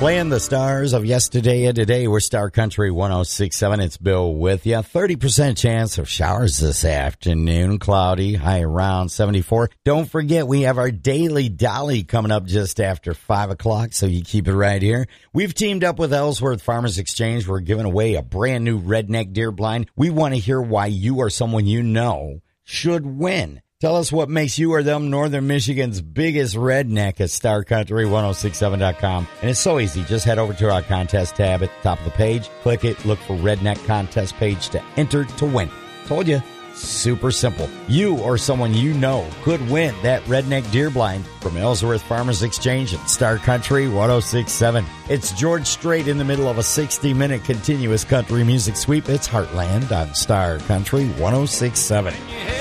Playing the stars of yesterday and today. We're Star Country 106.7. It's Bill with you. 30% chance of showers this afternoon. Cloudy, high around 74. Don't forget, we have our daily Dolly coming up just after 5 o'clock, so you keep it right here. We've teamed up with Ellsworth Farmers Exchange. We're giving away a brand new redneck deer blind. We want to hear why you or someone you know should win. Tell us what makes you or them Northern Michigan's biggest redneck at StarCountry1067.com. And it's so easy. Just head over to our contest tab at the top of the page. Click it. Look for Redneck Contest page to enter to win. Told you. Super simple. You or someone you know could win that redneck deer blind from Ellsworth Farmers Exchange at Star Country 106.7. It's George Strait in the middle of a 60-minute continuous country music sweep. It's Heartland on Star Country 106.7.